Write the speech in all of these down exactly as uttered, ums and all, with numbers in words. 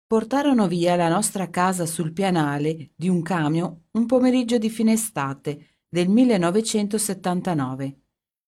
Portarono via la nostra casa sul pianale di un camion un pomeriggio di fine estate del millenovecentosettantanove.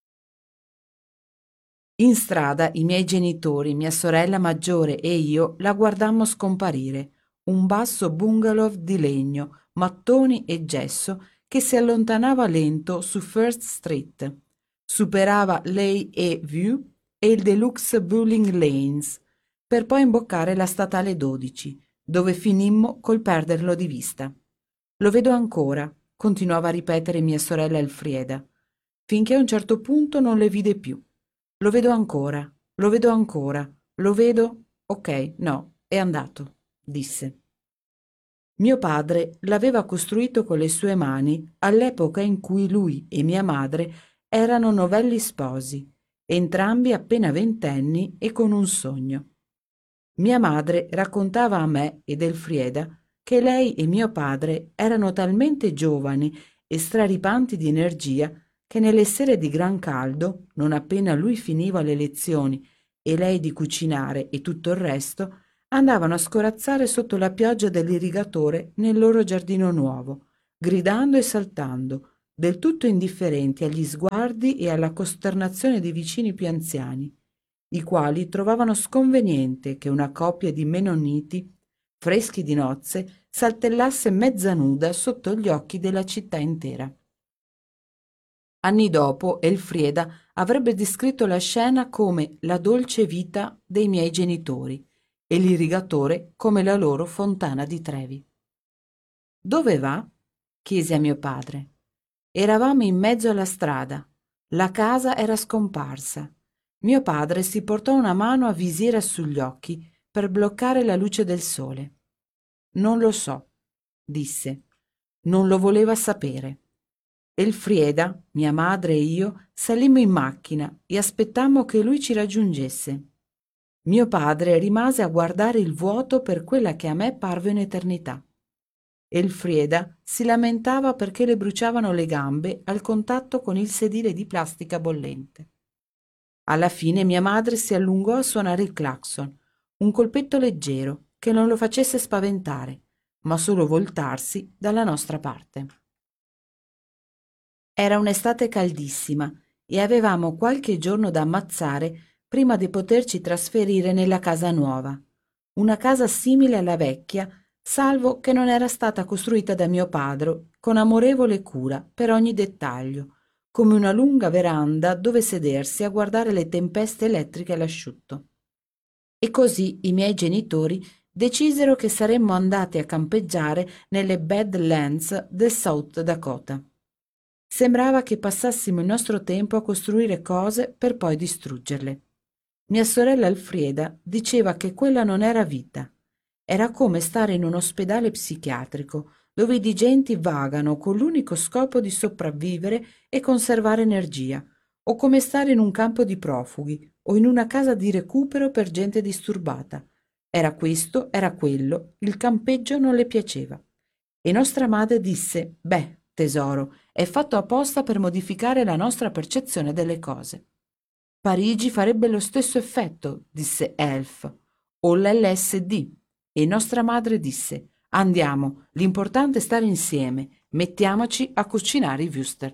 In strada i miei genitori, mia sorella maggiore e io la guardammo scomparire, un basso bungalow di legno, mattoni e gesso che si allontanava lento su First Street. Superava l'A e View e il Deluxe Bowling Lanes, per poi imboccare la statale dodici, dove finimmo col perderlo di vista. Lo vedo ancora, continuava a ripetere mia sorella Elfrieda, finché a un certo punto non le vide più. Lo vedo ancora, lo vedo ancora, lo vedo. Ok, no, è andato, disse. Mio padre l'aveva costruito con le sue mani all'epoca in cui lui e mia madre erano novelli sposi, entrambi appena ventenni e con un sogno. Mia madre raccontava a me ed Elfrieda che lei e mio padre erano talmente giovani e straripanti di energia che nelle sere di gran caldo, non appena lui finiva le lezioni e lei di cucinare e tutto il resto, andavano a scorazzare sotto la pioggia dell'irrigatore nel loro giardino nuovo, gridando e saltando, del tutto indifferenti agli sguardi e alla costernazione dei vicini più anziani, i quali trovavano sconveniente che una coppia di mennoniti, freschi di nozze, saltellasse mezza nuda sotto gli occhi della città intera. Anni dopo, Elfrieda avrebbe descritto la scena come la dolce vita dei miei genitori e l'irrigatore come la loro fontana di Trevi. «Dove va?» chiesi a mio padre. Eravamo in mezzo alla strada. La casa era scomparsa. Mio padre si portò una mano a visiera sugli occhi per bloccare la luce del sole. «Non lo so», disse. Non lo voleva sapere. Elfrieda, mia madre e io salimmo in macchina e aspettammo che lui ci raggiungesse. Mio padre rimase a guardare il vuoto per quella che a me parve un'eternità. Elfrieda si lamentava perché le bruciavano le gambe al contatto con il sedile di plastica bollente. Alla fine mia madre si allungò a suonare il clacson, un colpetto leggero che non lo facesse spaventare, ma solo voltarsi dalla nostra parte. Era un'estate caldissima e avevamo qualche giorno da ammazzare prima di poterci trasferire nella casa nuova, una casa simile alla vecchia, salvo che non era stata costruita da mio padre con amorevole cura per ogni dettaglio, come una lunga veranda dove sedersi a guardare le tempeste elettriche all'asciutto. E così i miei genitori decisero che saremmo andati a campeggiare nelle Badlands del South Dakota. Sembrava che passassimo il nostro tempo a costruire cose per poi distruggerle. Mia sorella Elfrieda diceva che quella non era vita. Era come stare in un ospedale psichiatrico, dove i digenti vagano con l'unico scopo di sopravvivere e conservare energia, o come stare in un campo di profughi o in una casa di recupero per gente disturbata. Era questo, era quello, il campeggio non le piaceva. E nostra madre disse: «Beh, tesoro, è fatto apposta per modificare la nostra percezione delle cose». «Parigi farebbe lo stesso effetto», disse Elf, «o l'L S D». E nostra madre disse: «Andiamo, l'importante è stare insieme, mettiamoci a cucinare i wuster».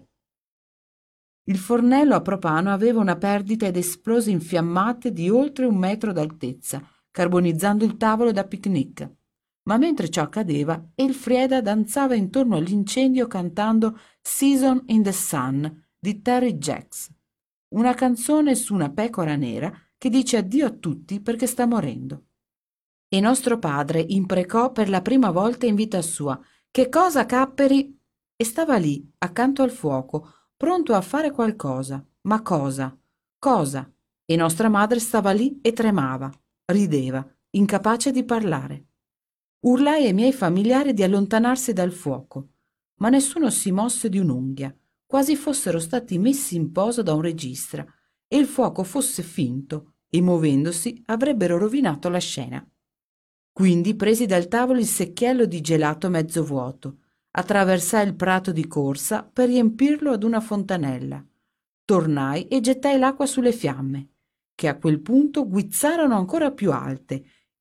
Il fornello a propano aveva una perdita ed esplose in fiammate di oltre un metro d'altezza, carbonizzando il tavolo da picnic. Ma mentre ciò accadeva, Elfrieda danzava intorno all'incendio cantando «Season in the Sun» di Terry Jacks, una canzone su una pecora nera che dice addio a tutti perché sta morendo. E nostro padre imprecò per la prima volta in vita sua: «Che cosa, Capperi?» E stava lì, accanto al fuoco, pronto a fare qualcosa. Ma cosa? Cosa? E nostra madre stava lì e tremava, rideva, incapace di parlare. Urlai ai miei familiari di allontanarsi dal fuoco, ma nessuno si mosse di un'unghia, quasi fossero stati messi in posa da un registra e il fuoco fosse finto e muovendosi avrebbero rovinato la scena. Quindi presi dal tavolo il secchiello di gelato mezzo vuoto, attraversai il prato di corsa per riempirlo ad una fontanella. Tornai e gettai l'acqua sulle fiamme, che a quel punto guizzarono ancora più alte,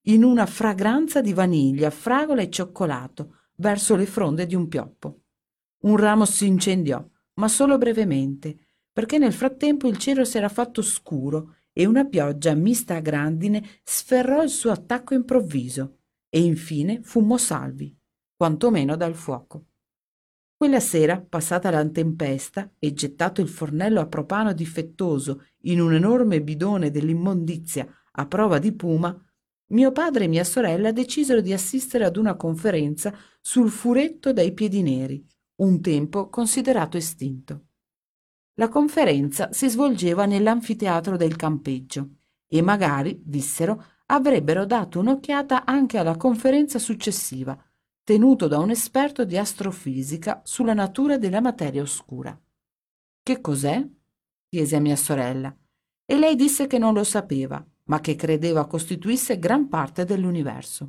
in una fragranza di vaniglia, fragola e cioccolato, verso le fronde di un pioppo. Un ramo si incendiò, ma solo brevemente, perché nel frattempo il cielo si era fatto scuro e una pioggia mista a grandine sferrò il suo attacco improvviso e infine fummo salvi, quantomeno dal fuoco. Quella sera, passata la tempesta e gettato il fornello a propano difettoso in un enorme bidone dell'immondizia a prova di puma, mio padre e mia sorella decisero di assistere ad una conferenza sul furetto dai piedi neri, un tempo considerato estinto. La conferenza si svolgeva nell'anfiteatro del campeggio e magari, dissero, avrebbero dato un'occhiata anche alla conferenza successiva, tenuto da un esperto di astrofisica sulla natura della materia oscura. «Che cos'è?» chiese a mia sorella, e lei disse che non lo sapeva, ma che credeva costituisse gran parte dell'universo.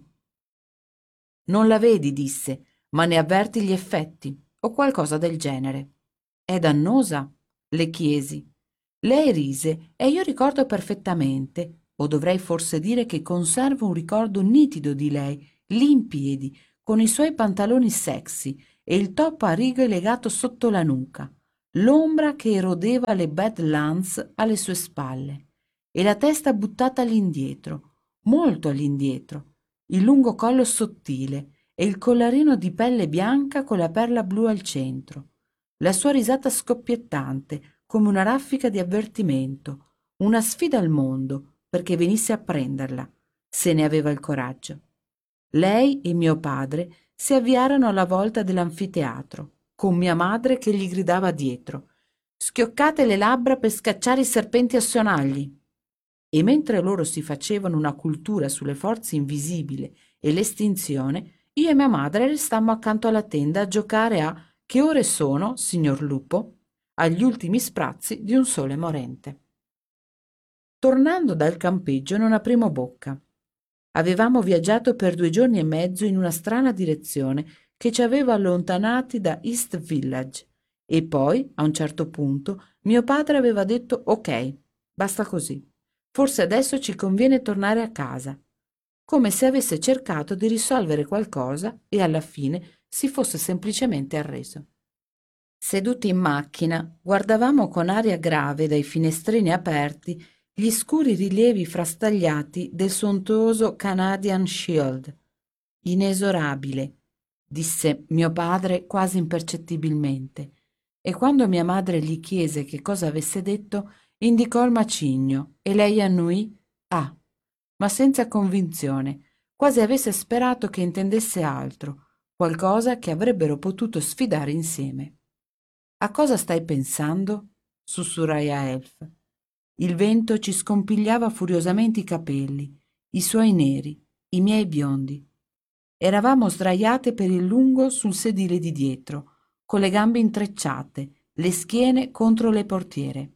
«Non la vedi», disse, «ma ne avverti gli effetti, o qualcosa del genere». «È dannosa?» le chiesi. Lei rise e io ricordo perfettamente, o dovrei forse dire che conservo un ricordo nitido di lei, lì in piedi, con i suoi pantaloni sexy e il top a righe legato sotto la nuca, l'ombra che erodeva le Badlands alle sue spalle, e la testa buttata all'indietro, molto all'indietro, il lungo collo sottile e il collarino di pelle bianca con la perla blu al centro, la sua risata scoppiettante come una raffica di avvertimento, una sfida al mondo perché venisse a prenderla, se ne aveva il coraggio. Lei e mio padre si avviarono alla volta dell'anfiteatro, con mia madre che gli gridava dietro: «Schioccate le labbra per scacciare i serpenti a sonagli!» E mentre loro si facevano una cultura sulle forze invisibili e l'estinzione, io e mia madre restammo accanto alla tenda a giocare a «Che ore sono, signor lupo?» agli ultimi sprazzi di un sole morente. Tornando dal campeggio non aprimmo bocca. Avevamo viaggiato per due giorni e mezzo in una strana direzione che ci aveva allontanati da East Village e poi, a un certo punto, mio padre aveva detto «Ok, basta così. Forse adesso ci conviene tornare a casa», come se avesse cercato di risolvere qualcosa e alla fine si fosse semplicemente arreso. Seduti in macchina, guardavamo con aria grave dai finestrini aperti gli scuri rilievi frastagliati del sontuoso Canadian Shield. «Inesorabile», disse mio padre quasi impercettibilmente, e quando mia madre gli chiese che cosa avesse detto, indicò il macigno e lei annuì «Ah», ma senza convinzione, quasi avesse sperato che intendesse altro, qualcosa che avrebbero potuto sfidare insieme. «A cosa stai pensando?» sussurrai a Elf. Il vento ci scompigliava furiosamente i capelli, i suoi neri, i miei biondi. Eravamo sdraiate per il lungo sul sedile di dietro, con le gambe intrecciate, le schiene contro le portiere.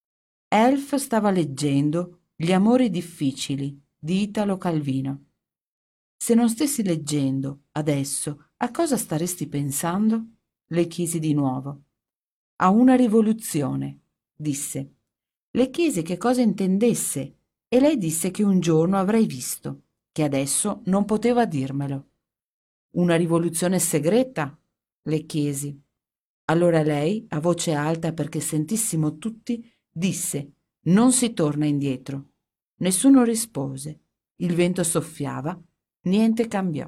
Elf stava leggendo Gli amori difficili di Italo Calvino. «Se non stessi leggendo, adesso, a cosa staresti pensando?» le chiesi di nuovo. «A una rivoluzione», disse. Le chiesi che cosa intendesse e lei disse che un giorno avrei visto, che adesso non poteva dirmelo. «Una rivoluzione segreta?» le chiesi. Allora lei, a voce alta perché sentissimo tutti, disse: «Non si torna indietro». Nessuno rispose. Il vento soffiava, niente cambiò.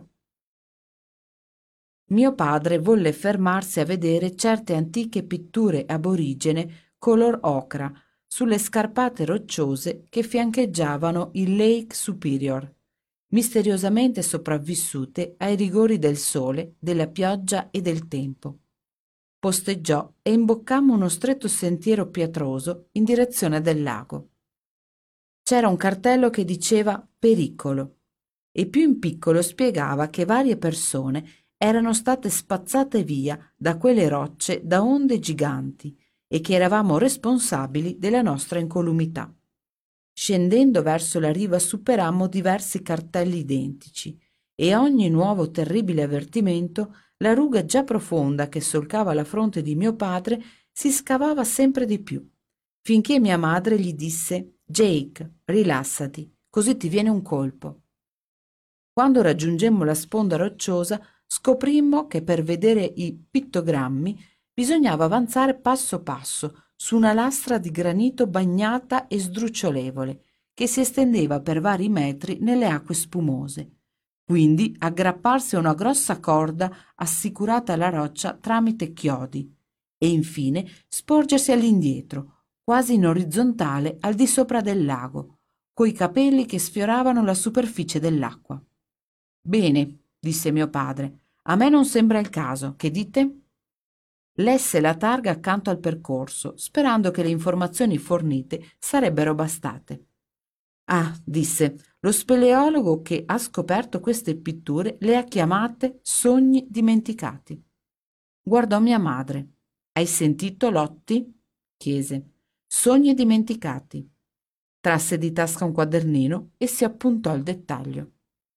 Mio padre volle fermarsi a vedere certe antiche pitture aborigene color ocra sulle scarpate rocciose che fiancheggiavano il Lake Superior, misteriosamente sopravvissute ai rigori del sole, della pioggia e del tempo. Posteggiò e imboccammo uno stretto sentiero pietroso in direzione del lago. C'era un cartello che diceva «Pericolo» e più in piccolo spiegava che varie persone erano state spazzate via da quelle rocce da onde giganti e che eravamo responsabili della nostra incolumità. Scendendo verso la riva superammo diversi cartelli identici e a ogni nuovo terribile avvertimento la ruga già profonda che solcava la fronte di mio padre si scavava sempre di più, finché mia madre gli disse «Jake, rilassati, così ti viene un colpo». Quando raggiungemmo la sponda rocciosa, scoprimmo che per vedere i pittogrammi bisognava avanzare passo passo su una lastra di granito bagnata e sdrucciolevole, che si estendeva per vari metri nelle acque spumose. Quindi aggrapparsi a una grossa corda assicurata alla roccia tramite chiodi e infine sporgersi all'indietro, quasi in orizzontale al di sopra del lago, coi capelli che sfioravano la superficie dell'acqua. «Bene», disse mio padre, «a me non sembra il caso, che dite?» Lesse la targa accanto al percorso, sperando che le informazioni fornite sarebbero bastate. «Ah», disse, «lo speleologo che ha scoperto queste pitture le ha chiamate sogni dimenticati». Guardò mia madre. «Hai sentito, Lotti?» chiese. «Sogni dimenticati». Trasse di tasca un quadernino e si appuntò il dettaglio.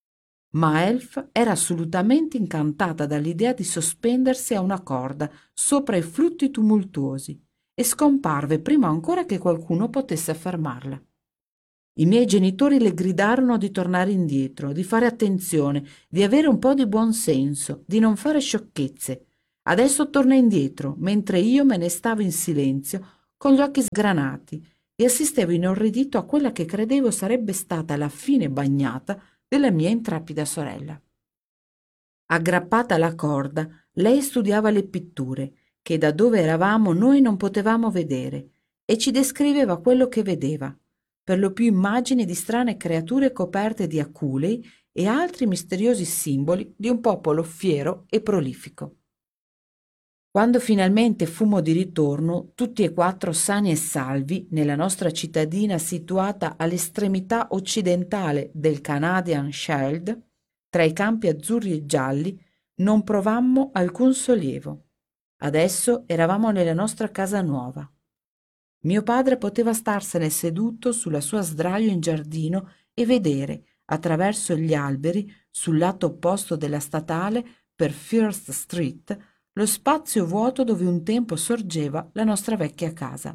Ma Elf era assolutamente incantata dall'idea di sospendersi a una corda sopra i flutti tumultuosi e scomparve prima ancora che qualcuno potesse fermarla. I miei genitori le gridarono di tornare indietro, di fare attenzione, di avere un po' di buon senso, di non fare sciocchezze. Adesso torna indietro, mentre io me ne stavo in silenzio, con gli occhi sgranati, e assistevo inorridito a quella che credevo sarebbe stata la fine bagnata della mia intrepida sorella. Aggrappata alla corda, lei studiava le pitture, che da dove eravamo noi non potevamo vedere, e ci descriveva quello che vedeva, per lo più immagini di strane creature coperte di aculei e altri misteriosi simboli di un popolo fiero e prolifico. Quando finalmente fummo di ritorno, tutti e quattro sani e salvi, nella nostra cittadina situata all'estremità occidentale del Canadian Shield, tra i campi azzurri e gialli, non provammo alcun sollievo. Adesso eravamo nella nostra casa nuova. Mio padre poteva starsene seduto sulla sua sdraio in giardino e vedere, attraverso gli alberi, sul lato opposto della statale, per First Street, lo spazio vuoto dove un tempo sorgeva la nostra vecchia casa.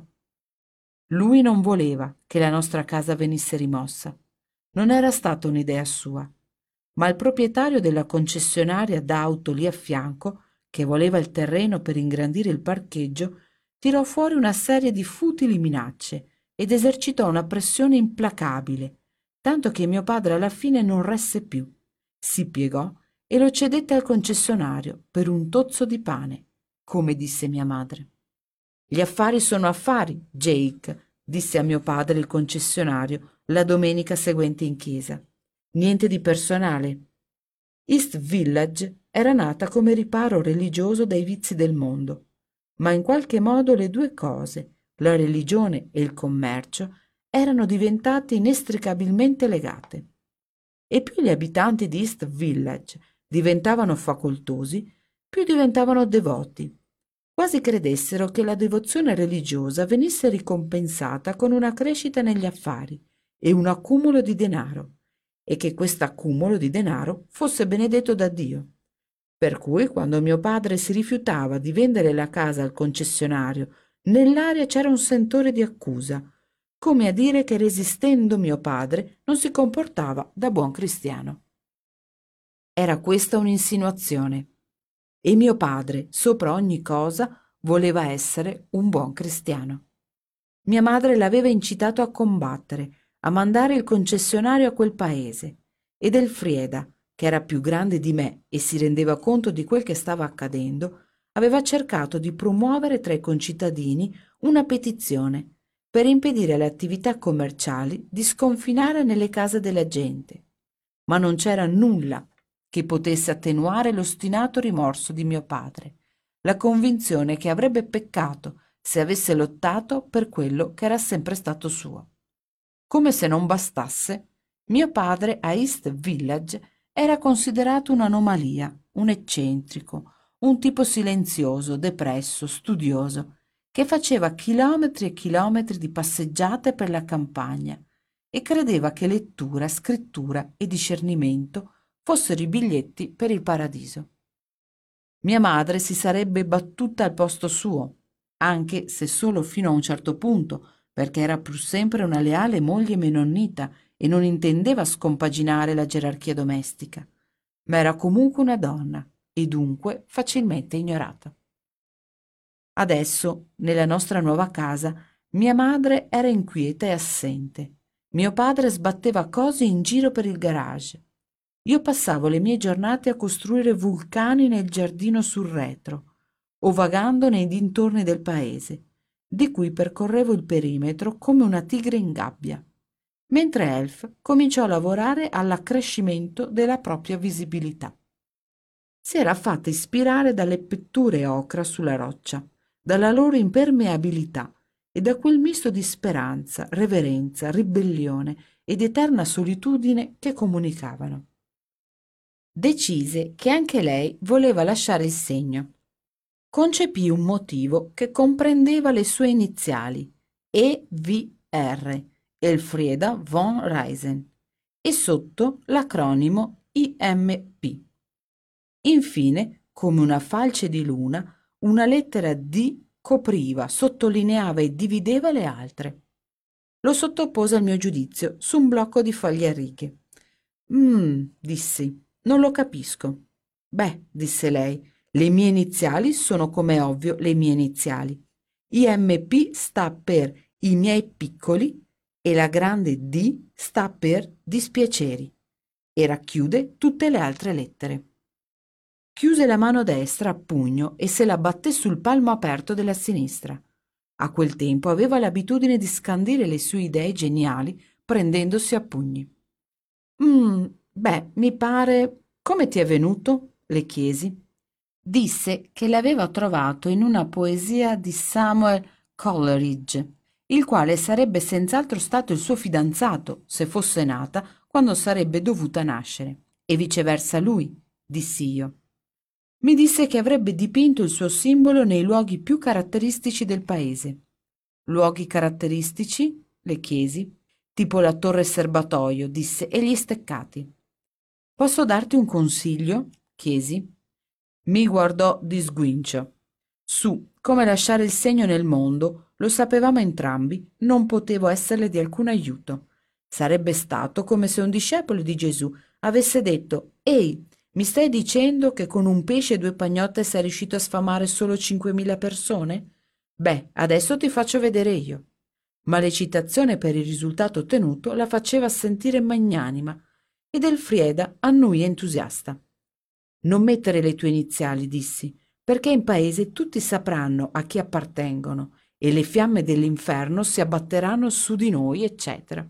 Lui non voleva che la nostra casa venisse rimossa. Non era stata un'idea sua, ma il proprietario della concessionaria d'auto lì a fianco, che voleva il terreno per ingrandire il parcheggio, tirò fuori una serie di futili minacce ed esercitò una pressione implacabile, tanto che mio padre alla fine non resse più. Si piegò e lo cedette al concessionario per un tozzo di pane, come disse mia madre. «Gli affari sono affari, Jake», disse a mio padre il concessionario la domenica seguente in chiesa. «Niente di personale». East Village era nata come riparo religioso dai vizi del mondo, ma in qualche modo le due cose, la religione e il commercio, erano diventate inestricabilmente legate. E più gli abitanti di East Village diventavano facoltosi, più diventavano devoti. Quasi credessero che la devozione religiosa venisse ricompensata con una crescita negli affari e un accumulo di denaro, e che quest'accumulo di denaro fosse benedetto da Dio. Per cui, quando mio padre si rifiutava di vendere la casa al concessionario, nell'aria c'era un sentore di accusa, come a dire che resistendo mio padre non si comportava da buon cristiano. Era questa un'insinuazione. E mio padre, sopra ogni cosa, voleva essere un buon cristiano. Mia madre l'aveva incitato a combattere, a mandare il concessionario a quel paese, ed Elfrieda, che era più grande di me e si rendeva conto di quel che stava accadendo, aveva cercato di promuovere tra i concittadini una petizione per impedire alle attività commerciali di sconfinare nelle case della gente. Ma non c'era nulla che potesse attenuare l'ostinato rimorso di mio padre, la convinzione che avrebbe peccato se avesse lottato per quello che era sempre stato suo. Come se non bastasse, mio padre a East Village era considerato un'anomalia, un eccentrico, un tipo silenzioso, depresso, studioso, che faceva chilometri e chilometri di passeggiate per la campagna e credeva che lettura, scrittura e discernimento fossero i biglietti per il paradiso. Mia madre si sarebbe battuta al posto suo, anche se solo fino a un certo punto, perché era pur sempre una leale moglie menonnita e non intendeva scompaginare la gerarchia domestica, ma era comunque una donna e dunque facilmente ignorata. Adesso, nella nostra nuova casa, mia madre era inquieta e assente. Mio padre sbatteva cose in giro per il garage. Io passavo le mie giornate a costruire vulcani nel giardino sul retro o vagando nei dintorni del paese, di cui percorrevo il perimetro come una tigre in gabbia, mentre Elf cominciò a lavorare all'accrescimento della propria visibilità. Si era fatta ispirare dalle pitture ocra sulla roccia, dalla loro impermeabilità e da quel misto di speranza, reverenza, ribellione ed eterna solitudine che comunicavano. Decise che anche lei voleva lasciare il segno. Concepì un motivo che comprendeva le sue iniziali, E V R, Elfrieda von Reisen, e sotto l'acronimo I M P. Infine, come una falce di luna, una lettera D copriva, sottolineava e divideva le altre. Lo sottopose al mio giudizio su un blocco di foglie a righe. «Mmm», dissi, «non lo capisco». «Beh», disse lei, «le mie iniziali sono come ovvio le mie iniziali. I M P sta per i miei piccoli e la grande D sta per dispiaceri e racchiude tutte le altre lettere». Chiuse la mano destra a pugno e se la batté sul palmo aperto della sinistra. A quel tempo aveva l'abitudine di scandire le sue idee geniali prendendosi a pugni. «Mm, beh, mi pare... Come ti è venuto?» le chiesi. Disse che l'aveva trovato in una poesia di Samuel Coleridge, il quale sarebbe senz'altro stato il suo fidanzato se fosse nata quando sarebbe dovuta nascere, e viceversa lui, dissi io. Mi disse che avrebbe dipinto il suo simbolo nei luoghi più caratteristici del paese. «Luoghi caratteristici?» le chiesi. «Tipo la torre serbatoio», disse, «e gli steccati». «Posso darti un consiglio?» chiesi. Mi guardò di sguincio. Su, come lasciare il segno nel mondo, lo sapevamo entrambi, non potevo esserle di alcun aiuto. Sarebbe stato come se un discepolo di Gesù avesse detto: «Ehi, mi stai dicendo che con un pesce e due pagnotte sei riuscito a sfamare solo cinquemila persone? Beh, adesso ti faccio vedere io». Ma l'eccitazione per il risultato ottenuto la faceva sentire magnanima ed Elfrieda annui entusiasta. «Non mettere le tue iniziali», dissi, «perché in paese tutti sapranno a chi appartengono e le fiamme dell'inferno si abbatteranno su di noi, eccetera».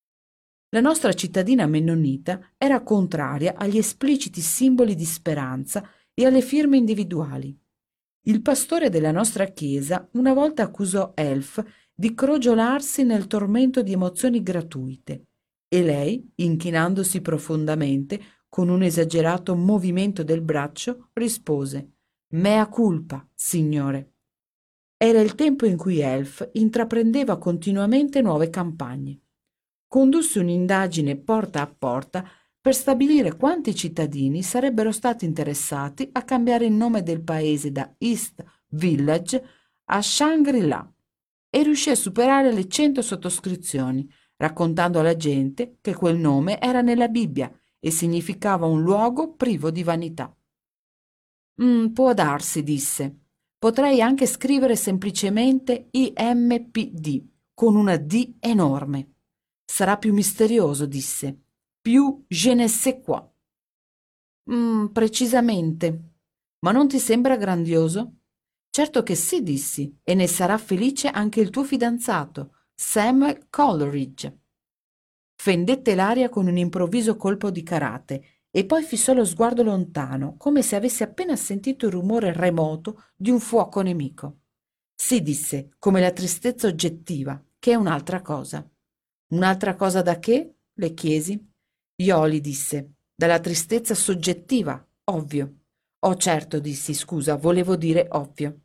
La nostra cittadina mennonita era contraria agli espliciti simboli di speranza e alle firme individuali. Il pastore della nostra chiesa una volta accusò Elf di crogiolarsi nel tormento di emozioni gratuite e lei, inchinandosi profondamente, con un esagerato movimento del braccio, rispose: «Mea culpa, signore». Era il tempo in cui Elf intraprendeva continuamente nuove campagne. Condusse un'indagine porta a porta per stabilire quanti cittadini sarebbero stati interessati a cambiare il nome del paese da East Village a Shangri-La e riuscì a superare le cento sottoscrizioni, raccontando alla gente che quel nome era nella Bibbia e significava un luogo privo di vanità. Mm, «può darsi», disse. «Potrei anche scrivere semplicemente I M P D con una D enorme. Sarà più misterioso», disse. «Più je ne sais quoi». Mm, «precisamente. Ma non ti sembra grandioso?» «Certo che sì», dissi, «e ne sarà felice anche il tuo fidanzato, Samuel Coleridge». Fendette l'aria con un improvviso colpo di karate e poi fissò lo sguardo lontano, come se avesse appena sentito il rumore remoto di un fuoco nemico. «Sì», disse, «come la tristezza oggettiva, che è un'altra cosa». «Un'altra cosa da che?» le chiesi. «Ioli», disse, «dalla tristezza soggettiva, ovvio». «Oh certo», dissi, «scusa, volevo dire ovvio».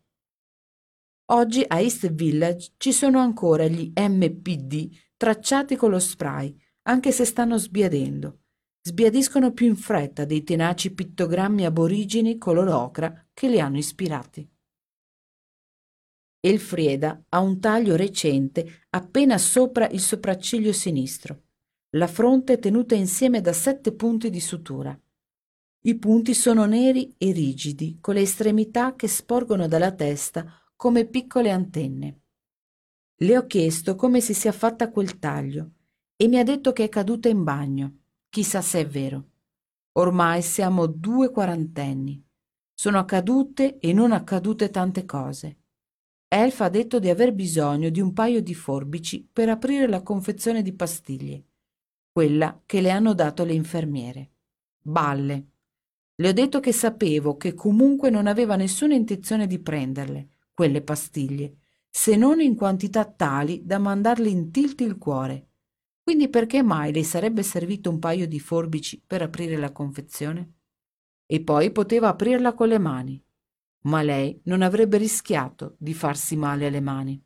Oggi a East Village ci sono ancora gli M P D tracciati con lo spray, anche se stanno sbiadendo. Sbiadiscono più in fretta dei tenaci pittogrammi aborigeni color ocra che li hanno ispirati. Elfrieda ha un taglio recente appena sopra il sopracciglio sinistro. La fronte è tenuta insieme da sette punti di sutura. I punti sono neri e rigidi, con le estremità che sporgono dalla testa come piccole antenne. Le ho chiesto come si sia fatta quel taglio e mi ha detto che è caduta in bagno. Chissà se è vero. Ormai siamo due quarantenni. Sono accadute e non accadute tante cose. Elf ha detto di aver bisogno di un paio di forbici per aprire la confezione di pastiglie, quella che le hanno dato le infermiere. Balle. Le ho detto che sapevo che comunque non aveva nessuna intenzione di prenderle, quelle pastiglie, se non in quantità tali da mandarle in tilt il cuore. Quindi perché mai le sarebbe servito un paio di forbici per aprire la confezione? E poi poteva aprirla con le mani, ma lei non avrebbe rischiato di farsi male alle mani.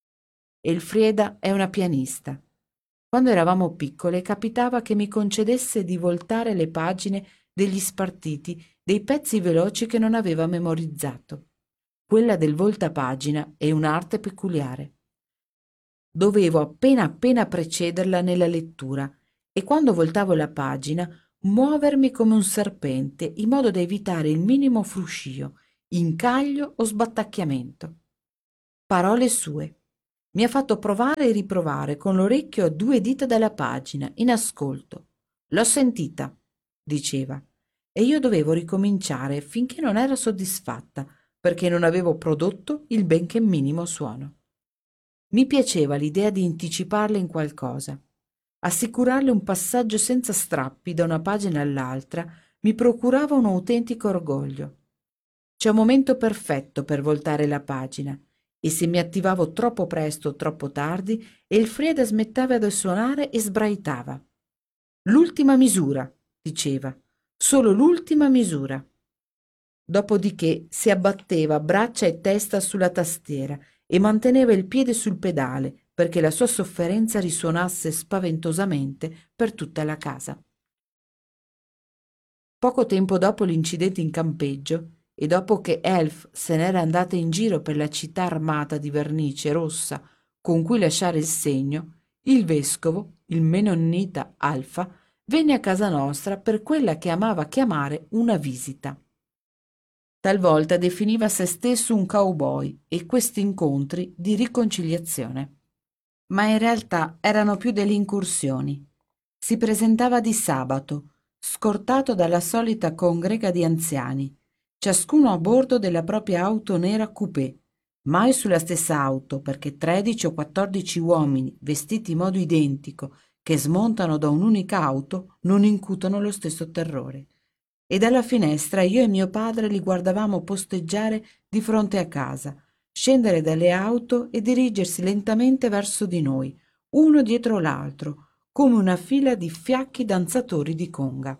Elfrieda è una pianista. Quando eravamo piccole capitava che mi concedesse di voltare le pagine degli spartiti, dei pezzi veloci che non aveva memorizzato. Quella del voltapagina è un'arte peculiare. Dovevo appena appena precederla nella lettura e quando voltavo la pagina muovermi come un serpente in modo da evitare il minimo fruscio, incaglio o sbattacchiamento. Parole sue. Mi ha fatto provare e riprovare con l'orecchio a due dita dalla pagina, in ascolto. L'ho sentita, diceva, e io dovevo ricominciare finché non ero soddisfatta, perché non avevo prodotto il benché minimo suono. Mi piaceva l'idea di anticiparle in qualcosa. Assicurarle un passaggio senza strappi da una pagina all'altra mi procurava un autentico orgoglio. C'è un momento perfetto per voltare la pagina e se mi attivavo troppo presto o troppo tardi, Elfrieda smetteva di suonare e sbraitava. L'ultima misura, diceva, solo l'ultima misura. Dopodiché si abbatteva braccia e testa sulla tastiera e manteneva il piede sul pedale perché la sua sofferenza risuonasse spaventosamente per tutta la casa. Poco tempo dopo l'incidente in campeggio e dopo che Elf se n'era andata in giro per la città armata di vernice rossa con cui lasciare il segno, il vescovo, il menonnita Alfa, venne a casa nostra per quella che amava chiamare una visita. Talvolta definiva se stesso un cowboy e questi incontri di riconciliazione. Ma in realtà erano più delle incursioni. Si presentava di sabato, scortato dalla solita congrega di anziani, ciascuno a bordo della propria auto nera coupé, mai sulla stessa auto perché tredici o quattordici uomini vestiti in modo identico che smontano da un'unica auto non incutono lo stesso terrore. E dalla finestra io e mio padre li guardavamo posteggiare di fronte a casa, scendere dalle auto e dirigersi lentamente verso di noi, uno dietro l'altro, come una fila di fiacchi danzatori di conga.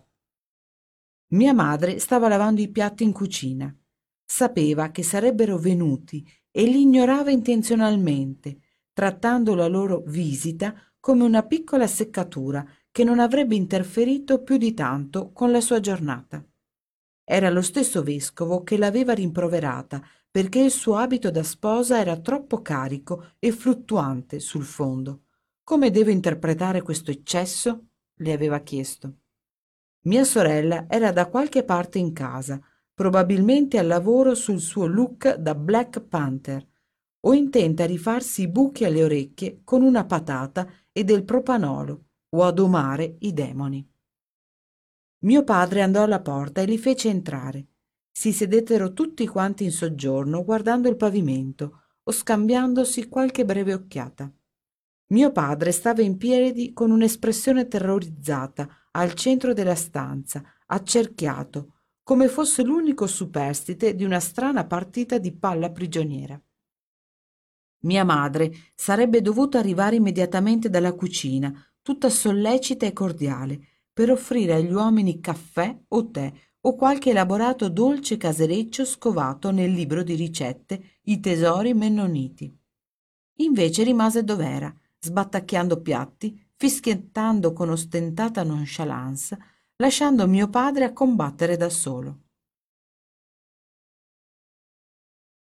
Mia madre stava lavando i piatti in cucina. Sapeva che sarebbero venuti e li ignorava intenzionalmente, trattando la loro visita come una piccola seccatura che non avrebbe interferito più di tanto con la sua giornata. Era lo stesso vescovo che l'aveva rimproverata perché il suo abito da sposa era troppo carico e fluttuante sul fondo. Come devo interpretare questo eccesso? Le aveva chiesto. Mia sorella era da qualche parte in casa, probabilmente al lavoro sul suo look da Black Panther, o intenta a rifarsi i buchi alle orecchie con una patata e del propanolo, o a domare i demoni. Mio padre andò alla porta e li fece entrare. Si sedettero tutti quanti in soggiorno guardando il pavimento o scambiandosi qualche breve occhiata. Mio padre stava in piedi con un'espressione terrorizzata al centro della stanza, accerchiato, come fosse l'unico superstite di una strana partita di palla prigioniera. Mia madre sarebbe dovuta arrivare immediatamente dalla cucina, tutta sollecita e cordiale, per offrire agli uomini caffè o tè o qualche elaborato dolce casereccio scovato nel libro di ricette I tesori mennoniti. Invece rimase dov'era, sbattacchiando piatti, fischiettando con ostentata nonchalance, lasciando mio padre a combattere da solo.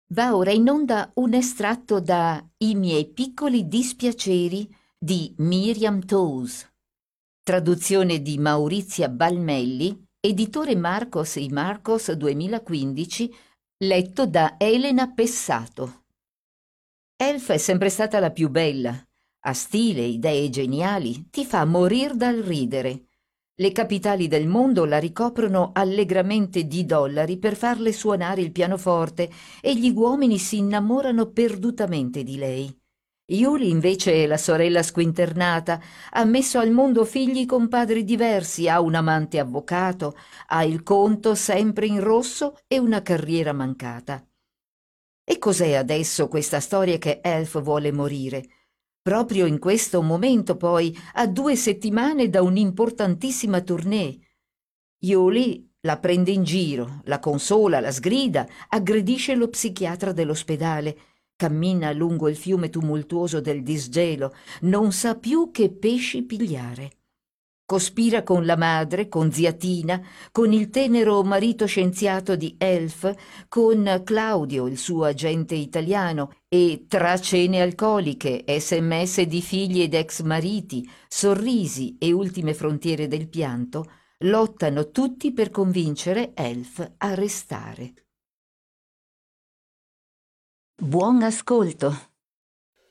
Va ora in onda un estratto da I miei piccoli dispiaceri di Miriam Toews, traduzione di Maurizia Balmelli, editore Marcos e Marcos duemilaquindici, letto da Elena Pessato. Elf è sempre stata la più bella. Ha stile, idee geniali, ti fa morir dal ridere. Le capitali del mondo la ricoprono allegramente di dollari per farle suonare il pianoforte e gli uomini si innamorano perdutamente di lei. Yuli invece è la sorella squinternata, ha messo al mondo figli con padri diversi, ha un amante avvocato, ha il conto sempre in rosso e una carriera mancata. E cos'è adesso questa storia che Elf vuole morire? Proprio in questo momento, poi, a due settimane da un'importantissima tournée. Yuli la prende in giro, la consola, la sgrida, aggredisce lo psichiatra dell'ospedale, cammina lungo il fiume tumultuoso del disgelo, non sa più che pesci pigliare. Cospira con la madre, con zia Tina, con il tenero marito scienziato di Elf, con Claudio, il suo agente italiano, e tra cene alcoliche, sms di figli ed ex mariti, sorrisi e ultime frontiere del pianto, lottano tutti per convincere Elf a restare. Buon ascolto.